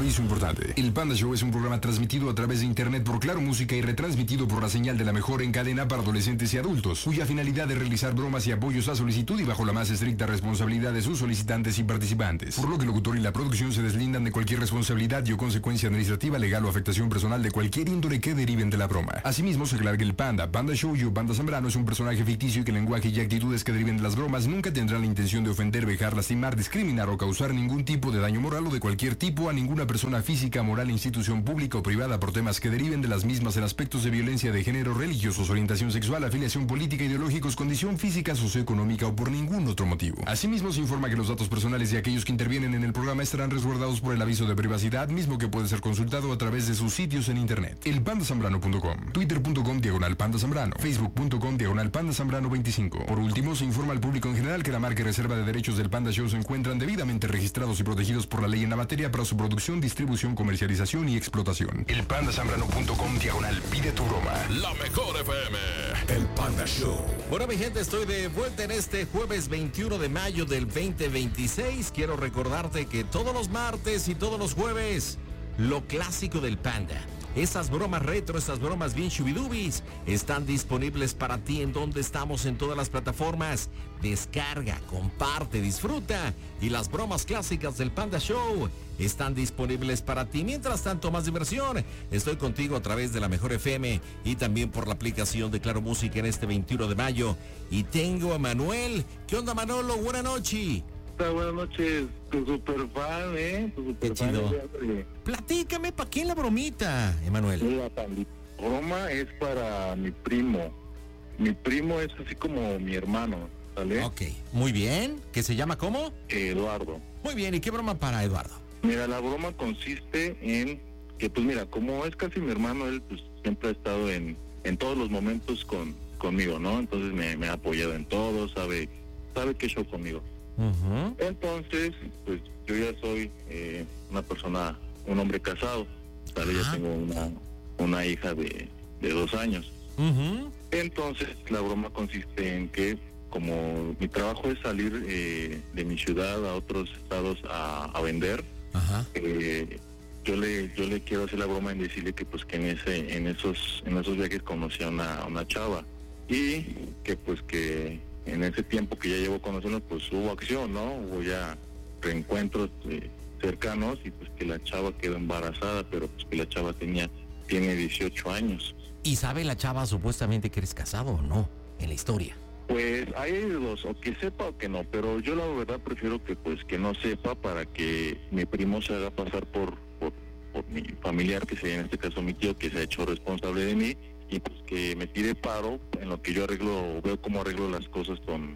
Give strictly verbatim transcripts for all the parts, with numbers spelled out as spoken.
Aviso importante. El Panda Show es un programa transmitido a través de internet por Claro Música y retransmitido por la señal de la mejor en cadena para adolescentes y adultos, cuya finalidad es realizar bromas y apoyos a solicitud y bajo la más estricta responsabilidad de sus solicitantes y participantes. Por lo que el locutor y la producción se deslindan de cualquier responsabilidad y o consecuencia administrativa, legal o afectación personal de cualquier índole que deriven de la broma. Asimismo, se aclara que el Panda, Panda Show y o Panda Zambrano es un personaje ficticio y que el lenguaje y actitudes que deriven de las bromas nunca tendrán la intención de ofender, vejar, lastimar, discriminar o causar ningún tipo de daño moral o de cualquier tipo a ninguna persona física, moral, institución pública o privada por temas que deriven de las mismas en aspectos de violencia de género, religiosos, orientación sexual, afiliación política, ideológicos, condición física, socioeconómica o por ningún otro motivo. Asimismo, se informa que los datos personales de aquellos que intervienen en el programa estarán resguardados por el aviso de privacidad, mismo que puede ser consultado a través de sus sitios en internet. el panda zambrano punto com, twitter punto com diagonal panda zambrano, facebook punto com diagonal panda zambrano veinticinco. Por último, se informa al público en general que la marca y reserva de derechos del Panda Show se encuentran debidamente registrados y protegidos por la ley en la materia para su producción, distribución, comercialización y explotación. el panda zambrano punto com diagonal pide tu broma. La mejor F M. El Panda Show. Bueno, mi gente, estoy de vuelta en este jueves veintiuno de mayo del veinte veintiséis. Quiero recordarte que todos los martes y todos los jueves, lo clásico del Panda. Esas bromas retro, esas bromas bien chubidubis, están disponibles para ti en donde estamos en todas las plataformas. Descarga, comparte, disfruta. Y las bromas clásicas del Panda Show están disponibles para ti. Mientras tanto, más diversión. Estoy contigo a través de la Mejor F M y también por la aplicación de Claro Música en este veintiuno de mayo. Y tengo a Manuel. ¿Qué onda, Manolo? Buenas noches. Buenas noches, tu super fan, ¿eh? Tu super Qué chido. fan. Platícame, ¿para quién la bromita, Emanuel? La broma es para mi primo. Mi primo es así como mi hermano, ¿vale? Ok, muy bien. ¿Qué se llama cómo? Eduardo. Muy bien, ¿y qué broma para Eduardo? Mira, la broma consiste en que, pues mira, como es casi mi hermano, él pues siempre ha estado en, en todos los momentos con conmigo, ¿no? Entonces me, me ha apoyado en todo, sabe, sabe qué show conmigo. Uh-huh. Entonces, pues yo ya soy eh, una persona, un hombre casado, ¿vale? Ya tengo una, una hija de, de dos años. Uh-huh. Entonces, la broma consiste en que, como mi trabajo es salir eh, de mi ciudad a otros estados a, a vender, uh-huh. eh, yo le yo le quiero hacer la broma en decirle que pues que en ese en esos en esos viajes conocí a una, una chava y que pues que en ese tiempo que ya llevo conociendo, pues hubo acción, ¿no? Hubo ya reencuentros eh, cercanos y pues que la chava quedó embarazada, pero pues que la chava tenía tiene dieciocho años. ¿Y sabe la chava supuestamente que eres casado o no en la historia? Pues hay dos, o que sepa o que no, pero yo la verdad prefiero que pues que no sepa para que mi primo se haga pasar por, por, por mi familiar, que sería en este caso mi tío, que se ha hecho responsable de mí, y pues que me tire paro en lo que yo arreglo, veo cómo arreglo las cosas con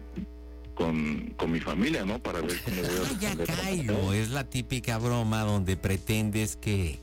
con, con mi familia, ¿no? Para ver cómo voy a responder. Ya caigo, es la típica broma donde pretendes que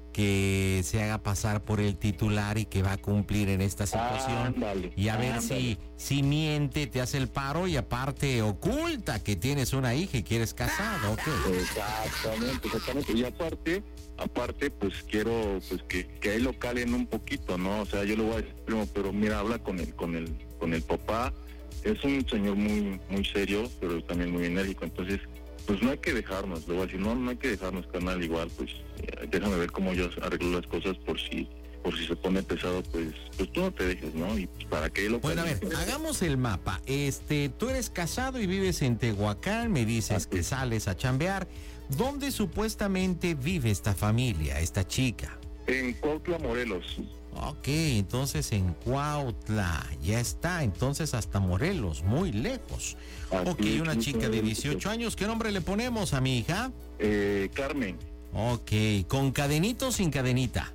que se haga pasar por el titular y que va a cumplir en esta situación. Ándale, y a ver ándale. si si miente, te hace el paro y aparte oculta que tienes una hija y que eres casado, ¿ok? Exactamente, exactamente. Y aparte, aparte, pues quiero pues que, que ahí lo calen un poquito, ¿no? O sea, yo le voy a decir, primo, pero mira, habla con el, con el, con el papá. Es un señor muy, muy serio, pero también muy enérgico, entonces pues no hay que dejarnos, le voy a decir, no, no hay que dejarnos, carnal, igual, pues eh, déjame ver cómo yo arreglo las cosas por si por si se pone pesado, pues pues tú no te dejes, ¿no? Y pues, para que lo Bueno, a ver, hagamos el mapa. Este, tú eres casado y vives en Tehuacán, me dices que sales a chambear. ¿Dónde supuestamente vive esta familia, esta chica? En Cuautla, Morelos. Ok, entonces en Cuautla, ya está, entonces hasta Morelos, muy lejos. Así Ok, es, una sí, chica sí, de sí. dieciocho años, ¿qué nombre le ponemos a mi hija? Eh, Carmen. Ok, ¿con cadenito o sin cadenita?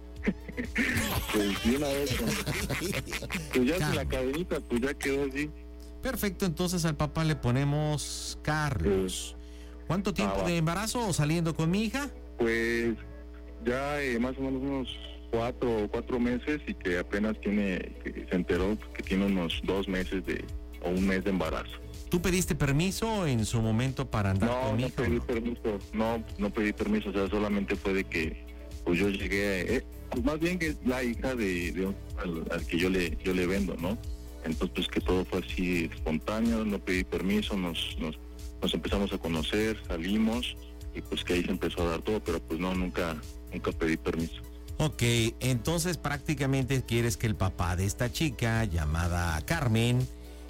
Pues de una vez, ¿no? Pues ya Carmen. sin la cadenita, pues ya quedó así. Perfecto, entonces al papá le ponemos Carlos. ¿Cuánto tiempo Ah, va. de embarazo saliendo con mi hija? Pues ya eh, más o menos unos cuatro cuatro meses y que apenas tiene, que se enteró que tiene unos dos meses de, o un mes de embarazo. ¿Tú pediste permiso en su momento para andar No, con mi no hija? o pedí no? permiso, no, no pedí permiso, o sea, solamente fue de que pues yo llegué, eh, pues más bien que es la hija de, de un, al, al que yo le yo le vendo, ¿no? Entonces pues que todo fue así espontáneo, no pedí permiso, nos nos, nos empezamos a conocer, salimos y pues que ahí se empezó a dar todo, pero pues no, nunca, nunca pedí permiso. Ok, entonces prácticamente quieres que el papá de esta chica llamada Carmen,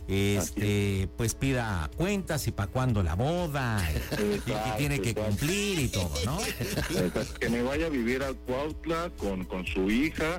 este, pues pida cuentas y para cuándo la boda, y, y que tiene que cumplir y todo, ¿no? Que me vaya a vivir a Cuautla con, con su hija,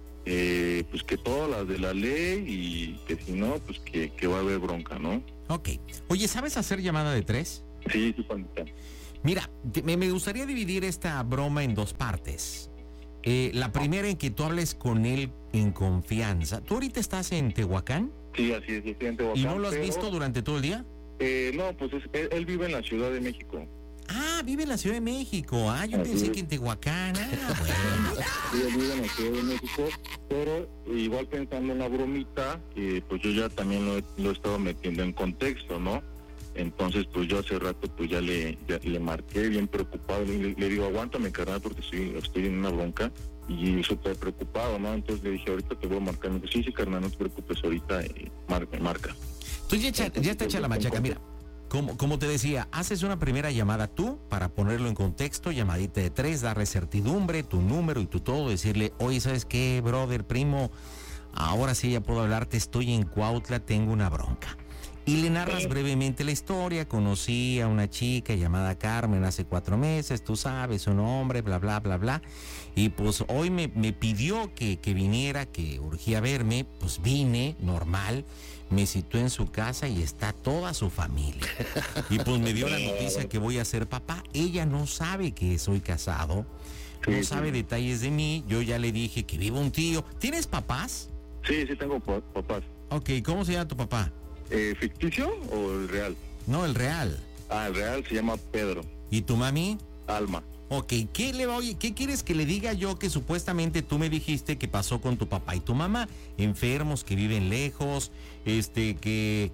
eh, pues que todas las de la ley, y que si no, pues que, que va a haber bronca, ¿no? Ok. Oye, ¿sabes hacer llamada de tres? Sí, sí, pandita. Mira, me, me gustaría dividir esta broma en dos partes. Eh, la primera en que tú hables con él en confianza. ¿Tú ahorita estás en Tehuacán? Sí, así es, yo estoy en Tehuacán. ¿Y no lo has pero, visto durante todo el día? Eh, no, pues es, él, él vive en la Ciudad de México. Ah, vive en la Ciudad de México. Ah, yo Así pensé es. que en Tehuacán. Ah, bueno. Sí, él vive en la Ciudad de México, pero igual pensando en la bromita, eh, pues yo ya también lo, he- lo he estado metiendo en contexto, ¿no? Entonces, pues yo hace rato pues ya le, ya le marqué bien preocupado, le, le digo, aguántame, carnal, porque estoy, estoy en una bronca, y súper preocupado, ¿no? Entonces le dije, ahorita te voy a marcar. Me dijo, sí, sí, carnal, no te preocupes, ahorita eh, marca, marca. Tú ya, echa- ya está hecha la machaca. Mira, como, como te decía, haces una primera llamada tú para ponerlo en contexto, llamadita de tres, darle certidumbre, tu número y tu todo, decirle, oye, ¿sabes qué, brother, primo? Ahora sí ya puedo hablarte, estoy en Cuautla, tengo una bronca. Y le narras brevemente la historia. Conocí a una chica llamada Carmen hace cuatro meses, tú sabes, un hombre, bla, bla, bla, bla. Y pues hoy me, me pidió que, que viniera, que urgía verme, pues vine, normal. Me situé en su casa y está toda su familia. Y pues me dio la noticia que voy a ser papá. Ella no sabe que soy casado, no Sí, sabe sí. detalles de mí. Yo ya le dije que vivo un tío. ¿Tienes papás? Sí, sí tengo pa- papás. Ok, ¿cómo se llama tu papá? Eh, ¿Ficticio o el real? No, el real. Ah, el real se llama Pedro, ¿Y tu mami? Alma. Ok, ¿qué le oye, qué quieres que le diga yo que supuestamente tú me dijiste que pasó con tu papá y tu mamá? Enfermos, que viven lejos, este, que,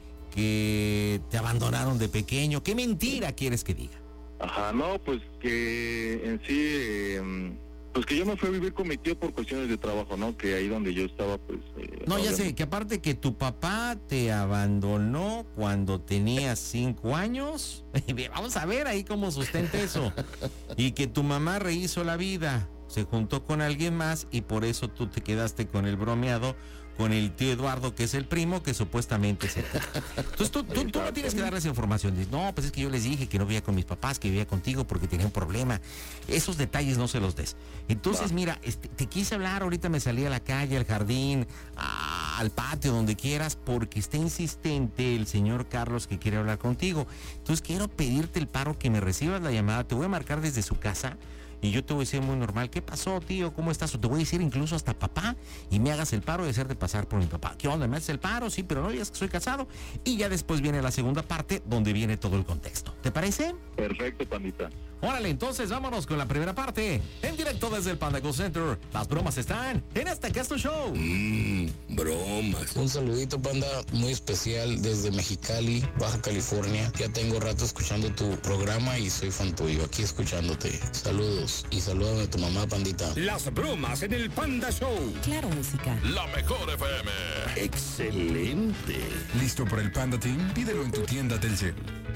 que te abandonaron de pequeño. ¿Qué mentira quieres que diga? Ajá, no, pues que en sí, eh, pues que yo me fui a vivir con mi tío por cuestiones de trabajo, ¿no? Que ahí donde yo estaba, pues... eh, No, ya obviamente- sé, que aparte que tu papá te abandonó cuando tenías cinco años. Vamos a ver ahí cómo sustenta eso. Y que tu mamá rehizo la vida, se juntó con alguien más y por eso tú te quedaste con el bromeado, con el tío Eduardo, que es el primo, que supuestamente es el tío. Entonces tú, tú, tú no tienes que darles información. Dices, no, pues es que yo les dije que no vivía con mis papás, que vivía contigo porque tenía un problema. Esos detalles no se los des. Entonces, Va. mira, este, te quise hablar, ahorita me salí a la calle, al jardín, a- al patio, donde quieras, porque está insistente el señor Carlos que quiere hablar contigo. Entonces quiero pedirte el paro que me recibas la llamada. Te voy a marcar desde su casa. Y yo te voy a decir muy normal, ¿qué pasó, tío? ¿Cómo estás? O te voy a decir incluso hasta papá y me hagas el paro de hacerte pasar por mi papá. ¿Qué onda? ¿Me haces el paro? Sí, pero no digas que soy casado. Y ya después viene la segunda parte donde viene todo el contexto. ¿Te parece? Perfecto, pandita. Órale, entonces vámonos con la primera parte. En directo desde el Panda Go Center. Las bromas están en este Casto Show. Mmm, bromas. Un saludito, Panda, muy especial desde Mexicali, Baja California. Ya tengo rato escuchando tu programa y soy fan tuyo, aquí escuchándote. Saludos y salúdame a tu mamá, Pandita. Las bromas en el Panda Show. Claro, música. La mejor F M. Excelente. ¿Listo para el Panda Team? Pídelo en tu tienda Telcel.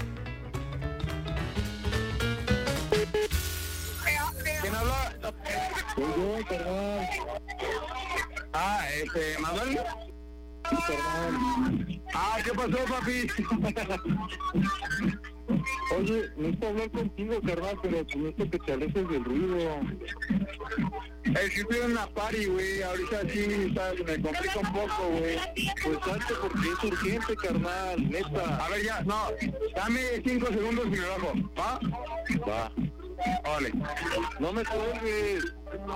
¿Quién habla? Soy yo, carnal. Ah, este, Manuel. Sí, carnal. Ah, ¿qué pasó, papi? Oye, necesito hablar contigo, carnal, pero necesito que te alejes del ruido. Es que estoy en una party, güey. Ahorita sí, ¿sabes? Me complica un poco, güey. Pues salte porque es urgente, carnal, neta. A ver, ya, no. Dame cinco segundos y me bajo. ¿Va? Va. Vale. No me cuelgues.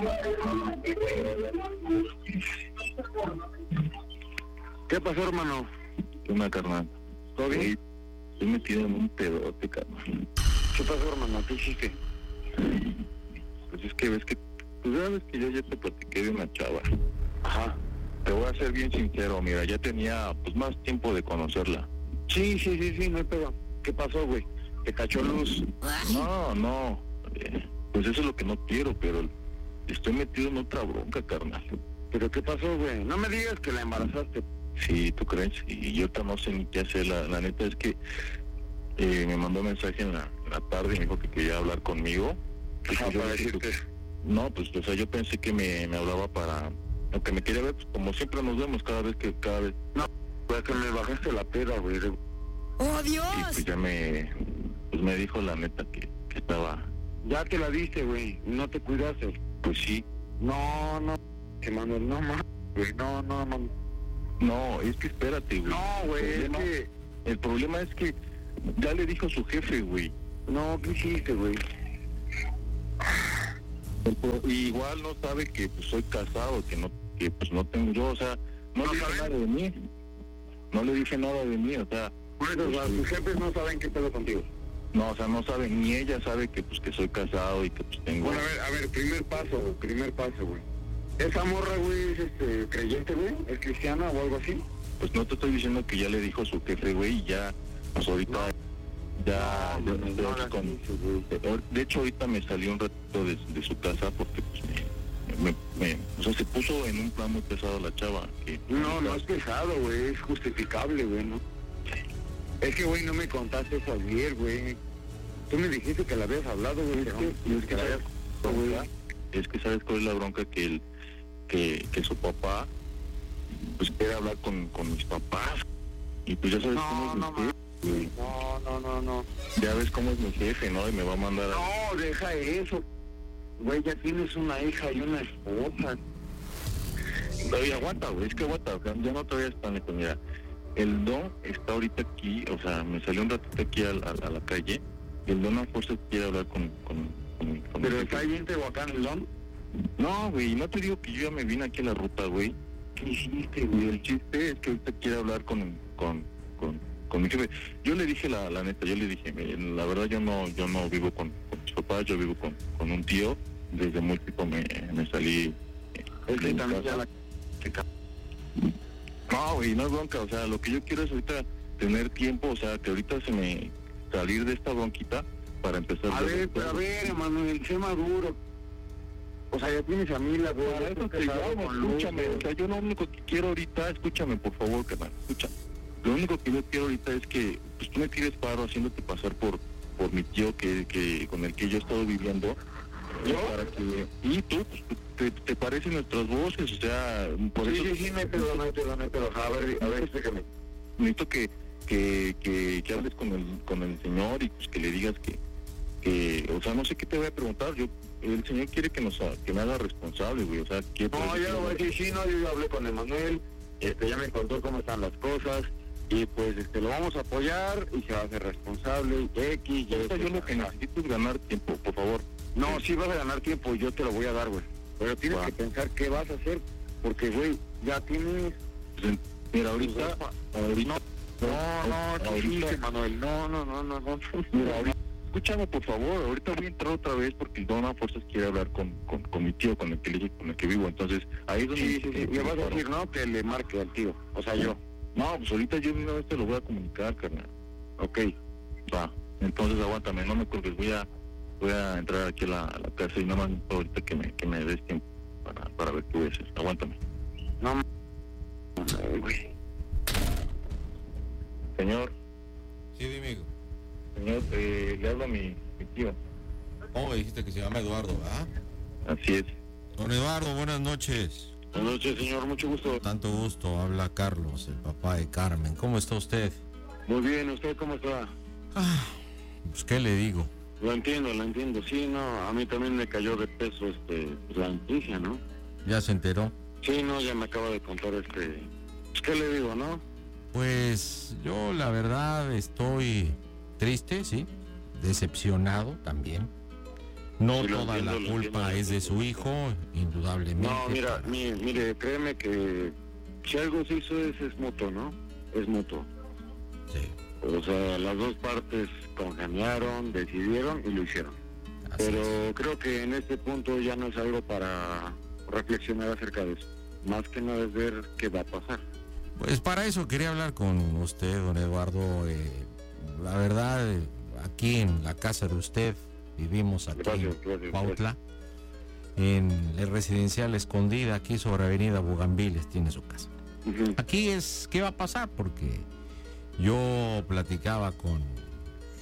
¿Qué pasó, hermano? ¿Qué onda, carnal? ¿Todo bien? Estoy metido en un pedote, carnal. ¿Qué pasó, hermano? ¿Qué hiciste? Pues es que ves que... Pues ya ves que yo ya te platiqué de una chava. Ajá. Te voy a ser bien sincero, mira, ya tenía pues más tiempo de conocerla. Sí, sí, sí, sí, no hay pedo. ¿Qué pasó, güey? ¿Te cachó luz? No, no. Eh, pues eso es lo que no quiero, pero estoy metido en otra bronca, carnal. ¿Pero qué pasó, güey? No me digas que la embarazaste. Sí, ¿tú crees? Y yo ahorita no sé ni qué hacer, la, la neta es que eh, me mandó un mensaje en la, en la tarde y me dijo que quería hablar conmigo. Ajá, pues, yo para le dije, decirte. no, pues, o sea, yo pensé que me, me hablaba para, aunque me quería ver, pues como siempre nos vemos cada vez que, cada vez. No, pues que me bajaste la peda, güey. ¡Oh, Y Dios! pues ya me, pues me dijo la neta que, que estaba, Ya te la diste, güey. No te cuidaste. pues sí. No, no, que Manuel, no más, güey. No, no, no. No, es que espérate, güey. No, güey, es El problema- que... El problema es que ya le dijo su jefe, güey. No, ¿qué hiciste, güey? El pro- y igual no sabe que pues soy casado, que no, que pues no tengo yo, o sea, no, ¿No le dije saben? nada de mí. No le dije nada de mí, o sea, Bueno, o sea, tus jefes no saben qué pedo contigo. no, o sea, no sabe, ni ella sabe que pues que soy casado y que pues tengo. Bueno, a ver, a ver, primer paso, güey, primer paso, güey. ¿Esa morra, güey, es este, creyente, güey? ¿Es cristiana o algo así? Pues no te estoy diciendo que ya le dijo su jefe, güey, y ya, pues ahorita, ya, No, ya no, estoy no aquí hagas con- eso, güey. de hecho ahorita me salió un ratito de, de su casa porque pues me, me, me- o sea, se puso en un plan muy pesado la chava, que No, no es pesado, güey, es justificable, güey, ¿no? Es que, güey, no me contaste eso ayer, güey. Tú me dijiste que la habías hablado, güey, Es ¿no? que, es que la sabes, habías... güey, es que sabes cuál es la bronca, que el, que, que su papá pues quiere hablar con, con mis papás y pues ya sabes No, cómo es mi no, jefe, güey. No, no, no, no. Ya ves cómo es mi jefe, ¿no? Y me va a mandar a... No, deja eso. Güey, ya tienes una hija y una esposa. Oye, aguanta, güey, es que aguanta, o sea, ya no te vayas tan lejos, mira. El don está ahorita aquí, o sea, me salió un ratito aquí a, a- a la calle, y el don a fuerza quiere hablar con, con, con, con mi Pero jefe. está ahí en Tehuacán, el don. No, güey, no te digo que yo ya me vine aquí a la ruta, güey. ¿Qué hiciste, güey? El chiste es que ahorita quiere hablar con, con, con, con mi jefe. Yo le dije la, la neta, yo le dije, "Miren, la verdad yo no, yo no vivo con, con mis papás, yo vivo con, con un tío. Desde muy chico me, me salí. eh, Es de que mi también casa. ya la... No, güey, no es bronca, o sea, lo que yo quiero es ahorita tener tiempo, o sea, que ahorita se me salir de esta bronquita para empezar. A ver, pero a ver, Emanuel, sé maduro. O sea, ya tienes familia, güey. Para ya eso estás te casado llamo, con Luz, escúchame, güey. o sea, yo lo único que quiero ahorita, escúchame por favor, carnal, escucha. Lo único que yo quiero ahorita es que pues, tú me tires paro haciéndote pasar por por mi tío que, que con el que yo he estado viviendo. ¿Yo? Para que, y tú, pues, te, te parecen nuestras voces, o sea, por Sí, eso sí, sí, no hay pedo, no hay pedo, no hay pedo. A ver, a ver, explícame. necesito que, que, que, que hables con el, con el señor y pues que le digas que, que, o sea, no sé qué te voy a preguntar, yo, el señor quiere que nos, ha- que me haga responsable, güey, o sea, que... No, ya lo voy a decir, sí, no, yo ya hablé con Emanuel, este, ya me contó cómo están las cosas, y pues, este, lo vamos a apoyar, y se va a hacer responsable, X, Y, Ahorita yo lo que Z. necesito es ganar tiempo, por favor. No, sí vas a ganar tiempo, y yo te lo voy a dar, güey. Pero tienes Va. que pensar qué vas a hacer, porque, güey, ya tienes... Pues, mira, ahorita, ahorita, No, no, no, ahorita, sí, Manuel, no, no, no, no, no. mira, ahorita, escúchame por favor, ahorita voy a entrar otra vez porque el don a fuerzas quiere hablar con, con, con mi tío, con el que le dije, con el que vivo, entonces ahí es donde... Sí, sí, sí, le vas a decir, ¿no? Que le marque al tío, o sea, yo. No, pues ahorita yo de una vez te lo voy a comunicar, carnal. Ok. Va, entonces aguántame, no me colgues, voy a, voy a entrar aquí a la, a la casa y nada más necesito ahorita que me, que me des tiempo para, para ver qué voy a hacer, aguántame. No, m- Ay, güey. Señor, Sí, dime, hijo. señor, eh, le habla a mi, mi tío. ¿Cómo me dijiste que se llama Eduardo, ah? Así es. Don Eduardo, buenas noches. Buenas noches, señor, mucho gusto. Tanto gusto, habla Carlos, el papá de Carmen. ¿Cómo está usted? Muy bien, ¿usted cómo está? Ah, pues, ¿qué le digo? Lo entiendo, lo entiendo. Sí, no, a mí también me cayó de peso este, pues, la noticia, ¿no? ¿Ya se enteró? Sí, no, ya me acaba de contar este... Pues, ¿qué le digo, no? Pues yo la verdad estoy triste, sí, decepcionado también. No Sí, lo toda entiendo, la lo culpa entiendo. es de su hijo, indudablemente. No, mira, mi- mire, créeme que si algo se hizo es, es mutuo, ¿no? Es mutuo. Sí, O sea, las dos partes congeniaron, decidieron y lo hicieron. así Pero es. creo que en este punto ya no es algo para reflexionar acerca de eso. Más que nada es ver qué va a pasar. Pues para eso quería hablar con usted, don Eduardo. Eh, la verdad, eh, aquí en la casa de usted, vivimos aquí Gracias, en gracias, Cuautla, en el residencial Escondida, aquí sobre Avenida Bugambiles, tiene su casa. Ujú. Aquí es, ¿qué va a pasar? Porque yo platicaba con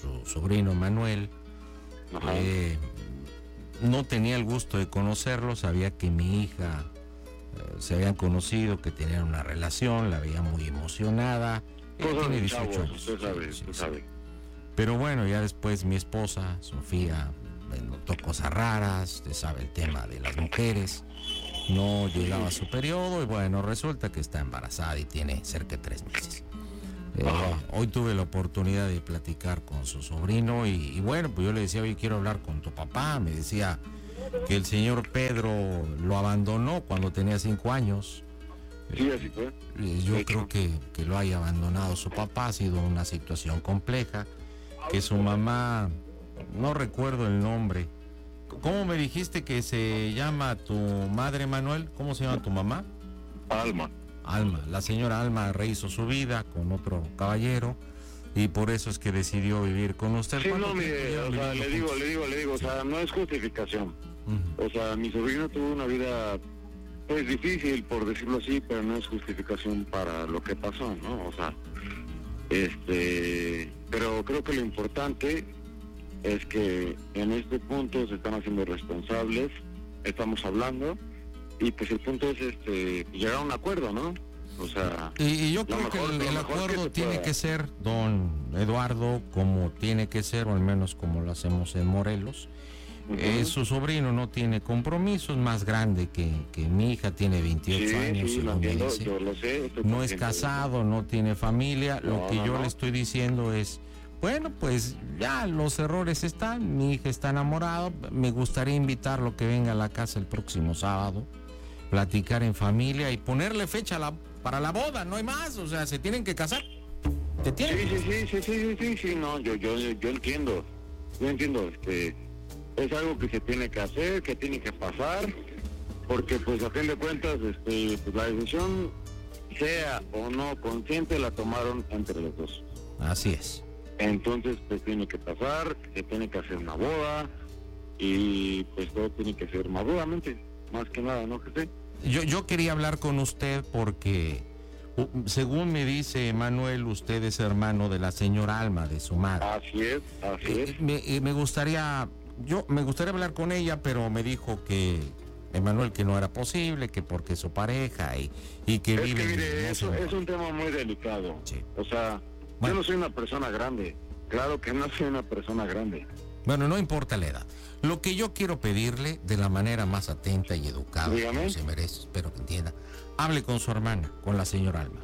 su sobrino Manuel. Eh, no tenía el gusto de conocerlo, sabía que mi hija eh, se habían conocido, que tenían una relación, la veía muy emocionada. Ella tiene dieciocho años. Usted sabe, Sí, usted sí, sabe. sí. Pero bueno, ya después mi esposa, Sofía, me notó cosas raras, usted sabe el tema de las mujeres. No llegaba a su periodo y bueno, resulta que está embarazada y tiene cerca de tres meses. Eh, hoy tuve la oportunidad de platicar con su sobrino y, y bueno, pues yo le decía, oye, quiero hablar con tu papá. Me decía que el señor Pedro lo abandonó cuando tenía cinco años. Sí, así fue. Eh, Yo creo que, que lo haya abandonado su papá, ha sido una situación compleja, que su mamá, no recuerdo el nombre. ¿Cómo me dijiste que se llama tu madre, Manuel? ¿Cómo se llama tu mamá? Alma. Alma, la señora Alma rehizo su vida con otro caballero y por eso es que decidió vivir con usted. Sí, ¿Cuánto no, tiempo mire, llevan o sea, viviendo le digo, juntos? le digo, le digo, o sea, no es justificación. Ujú. O sea, mi sobrino tuvo una vida, pues, difícil, por decirlo así, pero no es justificación para lo que pasó, ¿no? O sea, este, pero creo que lo importante es que en este punto se están haciendo responsables, estamos hablando, y pues el punto es este llegar a un acuerdo, ¿no? O sea, Y, y yo lo creo mejor- que el, lo el mejor acuerdo que se tiene pueda. que ser, don Eduardo, como tiene que ser, o al menos como lo hacemos en Morelos. Ujú. Eh, su sobrino no tiene compromisos, más grande que, que mi hija, tiene veintiocho sí, años, sí, lo según me entiendo, dice. yo lo sé. estoy No es consciente de eso. casado, no tiene familia. Lo No, que no, yo no. le estoy diciendo es, bueno, pues ya los errores están, mi hija está enamorada, me gustaría invitarlo a que venga a la casa el próximo sábado, platicar en familia y ponerle fecha a la- para la boda, no hay más, o sea, se tienen que casar. ¿Te tienen? Sí, sí, sí, sí, sí, sí, sí, sí, no, yo, yo, yo entiendo, yo entiendo, este, es algo que se tiene que hacer, que tiene que pasar, porque pues a fin de cuentas, este, pues la decisión, sea o no consciente, la tomaron entre los dos. Así es. Entonces, pues tiene que pasar, se tiene que hacer una boda, y pues todo tiene que ser maduramente, más que nada, ¿no, José? Yo, yo quería hablar con usted porque, u- según me dice Manuel, usted es hermano de la señora Alma, de su madre. Así es, así Eh, es. me, eh, me gustaría, yo me gustaría hablar con ella, pero me dijo que Emanuel que no era posible, que porque es su pareja y, y que Es vive. que en- mire, no eso sé, es un tema muy delicado. Sí. O sea, Bueno. yo no soy una persona grande. Claro que no soy una persona grande. Bueno, no importa la edad. Lo que yo quiero pedirle de la manera más atenta y educada, Dígame. como se merece, espero que entienda, hable con su hermana, con la señora Alma.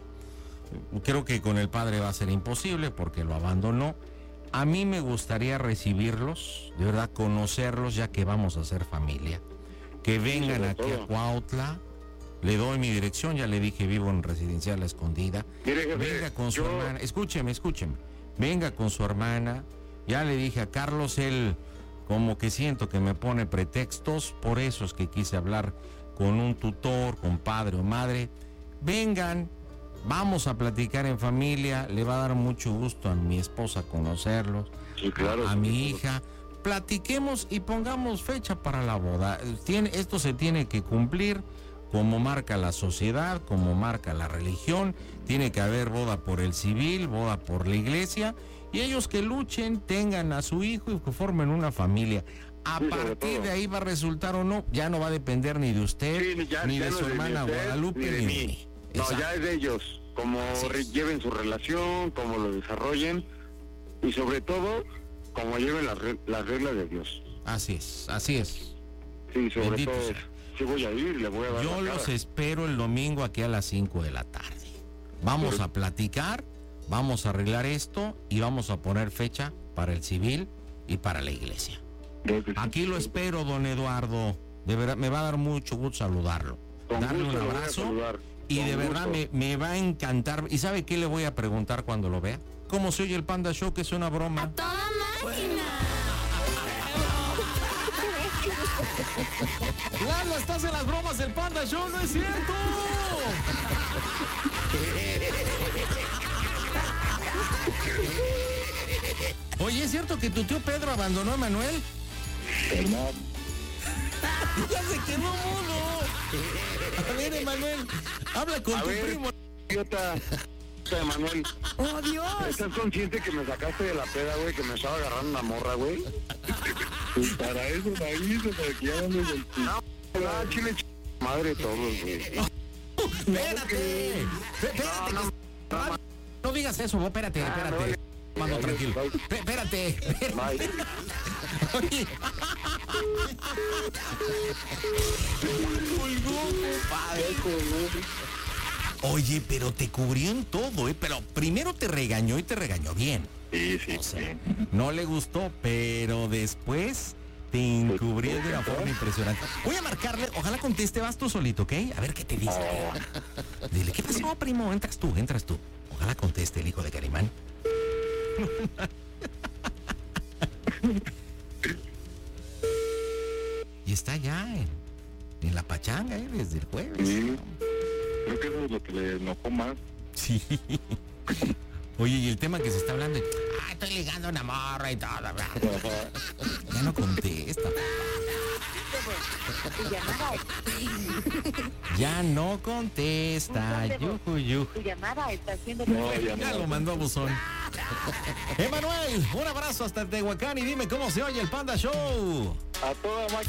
Creo que con el padre va a ser imposible porque lo abandonó. A mí me gustaría recibirlos, de verdad, conocerlos, ya que vamos a ser familia. Que vengan sobre aquí a todo. Cuautla. Le doy mi dirección, ya le dije, vivo en Residencial La Escondida. Mire, jefe, Venga con su yo- hermana, escúcheme, escúcheme. Venga con su hermana. Ya le dije a Carlos, él como que siento que me pone pretextos, por eso es que quise hablar con un tutor, con padre o madre. Vengan, vamos a platicar en familia, le va a dar mucho gusto a mi esposa conocerlos, Sí, claro. a sí, mi claro. hija. Platiquemos y pongamos fecha para la boda. Tiene, esto se tiene que cumplir como marca la sociedad, como marca la religión. Tiene que haber boda por el civil, boda por la iglesia. Y ellos que luchen, tengan a su hijo y que formen una familia. A Sí, sobre partir todo. de ahí va a resultar o no, ya no va a depender ni de usted, Sí, ya- ni ya de no su es hermana usted, Guadalupe, ni de ni de mí. mí. No, Exacto. ya es de ellos. Como Así re- es. lleven su relación, cómo lo desarrollen y sobre todo, cómo lleven las re- las reglas de Dios. Así es, así es. Sí, sobre Bendito todo, sea. sí voy a ir, le voy a dar Yo la los cara. espero el domingo aquí a las cinco de la tarde. Vamos a platicar, vamos a arreglar esto y vamos a poner fecha para el civil y para la iglesia. Creo que sí. Aquí lo espero, don Eduardo. De verdad, me va a dar mucho gusto saludarlo. Con Darle gusto un lo voy a abrazo. saludar. Y Con de verdad gusto. me, me va a encantar. ¿Y sabe qué le voy a preguntar cuando lo vea? ¿Cómo se oye el Panda Show? Que es una broma. ¡Toda máquina! Lalo, estás en las bromas del Panda Show, ¿no es cierto? Oye, ¿es cierto que tu tío Pedro abandonó a Manuel? Ya se quedó mudo. A ver, Emanuel, habla con A tu ver, primo. idiota, escucha, Emanuel. ¡Oh, Dios! ¿Estás consciente que me sacaste de la peda, güey? Que me estaba agarrando una morra, güey. Pues para eso me avisas, para que ya no me... No, no, chile, ch... madre todos, güey. Espérate. Espérate. No, no, No, no digas eso, vos, espérate, espérate. Mano, tranquilo. Espé- Espérate. espérate. Oye. Colgó, compadre. Oye, pero te cubrió en todo, ¿eh? Pero primero te regañó y te regañó bien. Sí, sí, O sea, sí. no le gustó, pero después te encubrió de una forma impresionante. Voy a marcarle, ojalá conteste, vas tú solito, ¿ok? A ver qué te dice. Dile, ¿qué pasó, primo? Entras tú, entras tú. Ojalá conteste el hijo de Calimán. Y está ya en, en la pachanga, ¿eh? Desde el jueves. Sí. Creo que eso es lo que le enojó más. Sí. Oye, y el tema que se está hablando, ah, estoy ligando a una morra y todo, bla. Ya no contesta. Ya no contesta. Yuju, yuju. Tu llamada está siendo... No, ya Ya no. lo mandó a buzón. Emanuel, un abrazo hasta Tehuacán y dime cómo se oye el Panda Show. A toda máquina.